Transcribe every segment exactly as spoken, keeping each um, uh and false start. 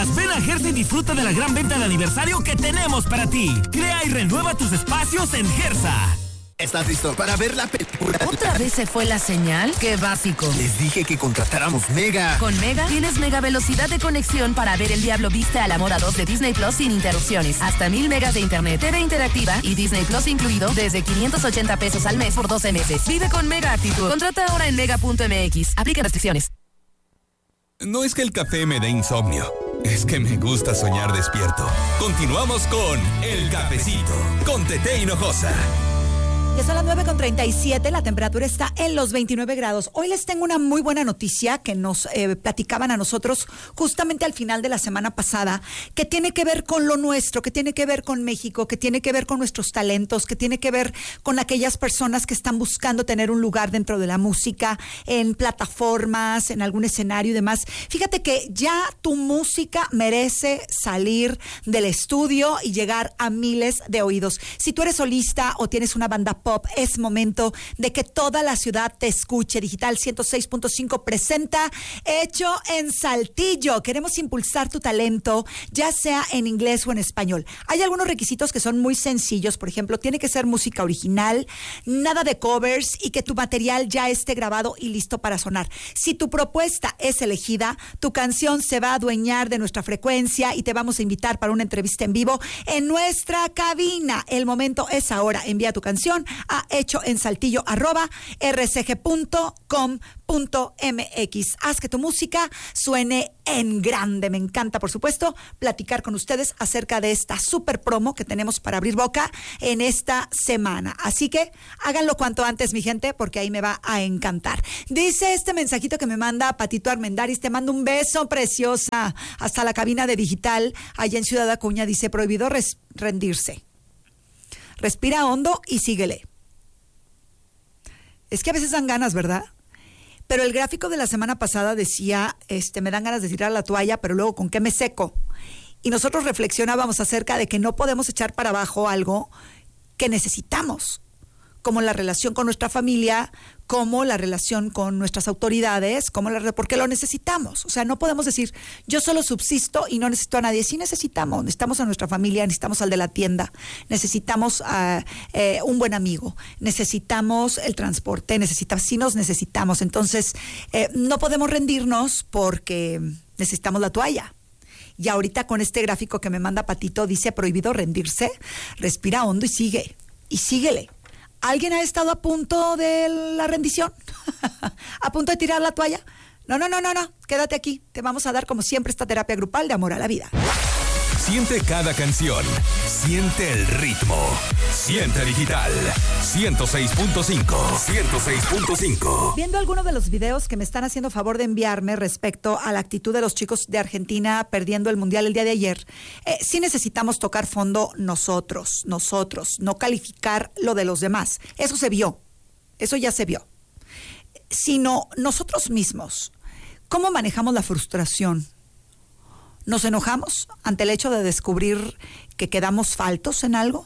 fiestas, ven a Gersa y disfruta de la gran venta de aniversario que tenemos para ti. Crea y renueva tus espacios en Gersa. ¿Estás listo para ver la película? ¿Otra vez se fue la señal? ¡Qué básico! Les dije que contratáramos Mega. Con Mega tienes mega velocidad de conexión para ver El Diablo Viste a la Moda dos de Disney Plus sin interrupciones. Hasta mil megas de internet, T V interactiva y Disney Plus incluido desde quinientos ochenta pesos al mes por doce meses. Vive con Mega actitud. Contrata ahora en mega punto m x. Aplica restricciones. No es que el café me dé insomnio, es que me gusta soñar despierto. Continuamos con El Cafecito, con Tete Hinojosa. Ya son las nueve con treinta y siete, la temperatura está en los veintinueve grados. Hoy les tengo una muy buena noticia que nos eh, platicaban a nosotros justamente al final de la semana pasada, que tiene que ver con lo nuestro, que tiene que ver con México, que tiene que ver con nuestros talentos, que tiene que ver con aquellas personas que están buscando tener un lugar dentro de la música, en plataformas, en algún escenario y demás. Fíjate que ya tu música merece salir del estudio y llegar a miles de oídos. Si tú eres solista o tienes una banda pop, es momento de que toda la ciudad te escuche. Digital ciento seis punto cinco presenta Hecho en Saltillo. Queremos impulsar tu talento, ya sea en inglés o en español. Hay algunos requisitos que son muy sencillos. Por ejemplo, tiene que ser música original, nada de covers y que tu material ya esté grabado y listo para sonar. Si tu propuesta es elegida, tu canción se va a adueñar de nuestra frecuencia y te vamos a invitar para una entrevista en vivo en nuestra cabina. El momento es ahora. Envía tu canción a hecho en saltillo arroba r c g punto com punto m x. Haz que tu música suene en grande. Me encanta, por supuesto, platicar con ustedes acerca de esta super promo que tenemos para abrir boca en esta semana. Así que háganlo cuanto antes, mi gente, porque ahí me va a encantar. Dice este mensajito que me manda Patito Armendáriz: te mando un beso, preciosa, hasta la cabina de Digital allá en Ciudad Acuña. Dice: prohibido res- rendirse. Respira hondo y síguele. Es que a veces dan ganas, ¿verdad? Pero el gráfico de la semana pasada decía, este, me dan ganas de tirar la toalla, pero luego ¿con qué me seco? Y nosotros reflexionábamos acerca de que no podemos echar para abajo algo que necesitamos, como la relación con nuestra familia, como la relación con nuestras autoridades, como la, porque lo necesitamos. O sea, no podemos decir, yo solo subsisto y no necesito a nadie. Sí necesitamos, necesitamos a nuestra familia, necesitamos al de la tienda, necesitamos a eh, un buen amigo, necesitamos el transporte, necesitamos, sí nos necesitamos. Entonces, eh, no podemos rendirnos porque necesitamos la toalla. Y ahorita con este gráfico que me manda Patito, dice: prohibido rendirse, respira hondo y sigue, y síguele. ¿Alguien ha estado a punto de la rendición? ¿A punto de tirar la toalla? No, no, no, no, no. Quédate aquí. Te vamos a dar, como siempre, esta terapia grupal de amor a la vida. Siente cada canción. Siente el ritmo. Siente Digital ciento seis punto cinco. ciento seis punto cinco. Viendo algunos de los videos que me están haciendo favor de enviarme respecto a la actitud de los chicos de Argentina perdiendo el Mundial el día de ayer, eh, sí necesitamos tocar fondo nosotros, nosotros, no calificar lo de los demás. Eso se vio, eso ya se vio. Sino nosotros mismos, ¿cómo manejamos la frustración? ¿Nos enojamos ante el hecho de descubrir que quedamos faltos en algo?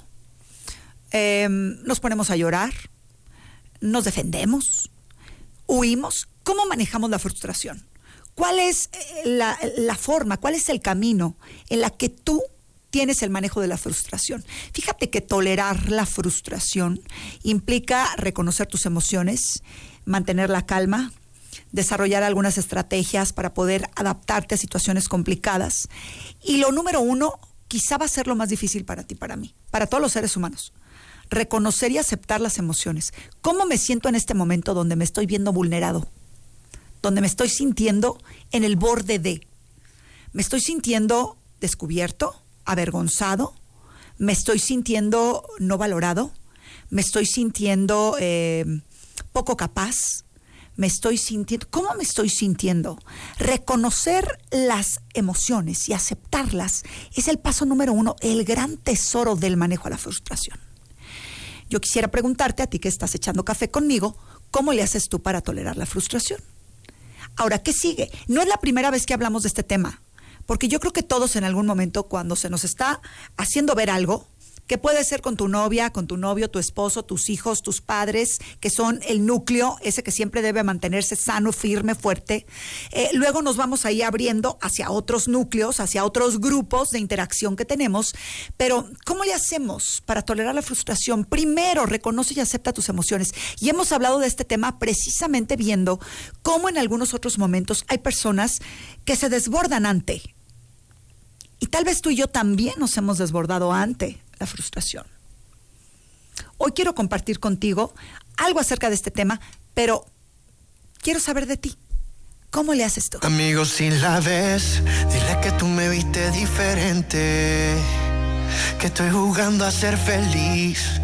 Eh, ¿Nos ponemos a llorar? ¿Nos defendemos? ¿Huimos? ¿Cómo manejamos la frustración? ¿Cuál es la, la forma, cuál es el camino en la que tú tienes el manejo de la frustración? Fíjate que tolerar la frustración implica reconocer tus emociones, mantener la calma, desarrollar algunas estrategias para poder adaptarte a situaciones complicadas. Y lo número uno, quizá va a ser lo más difícil para ti, para mí, para todos los seres humanos: reconocer y aceptar las emociones. ¿Cómo me siento en este momento donde me estoy viendo vulnerado? Donde me estoy sintiendo en el borde de. Me estoy sintiendo descubierto, avergonzado, me estoy sintiendo no valorado, me estoy sintiendo eh, poco capaz. Me estoy sintiendo, ¿cómo me estoy sintiendo? Reconocer las emociones y aceptarlas es el paso número uno, el gran tesoro del manejo a la frustración. Yo quisiera preguntarte a ti que estás echando café conmigo, ¿cómo le haces tú para tolerar la frustración? Ahora, ¿qué sigue? No es la primera vez que hablamos de este tema, porque yo creo que todos en algún momento, cuando se nos está haciendo ver algo que puede ser con tu novia, con tu novio, tu esposo, tus hijos, tus padres, que son el núcleo, ese que siempre debe mantenerse sano, firme, fuerte. Eh, luego nos vamos ahí abriendo hacia otros núcleos, hacia otros grupos de interacción que tenemos. Pero, ¿cómo le hacemos para tolerar la frustración? Primero, reconoce y acepta tus emociones. Y hemos hablado de este tema precisamente viendo cómo en algunos otros momentos hay personas que se desbordan ante. Y tal vez tú y yo también nos hemos desbordado ante la frustración. Hoy quiero compartir contigo algo acerca de este tema, pero quiero saber de ti. ¿Cómo le haces tú? Amigo, si la ves, dile que tú me viste diferente, que estoy jugando a ser feliz.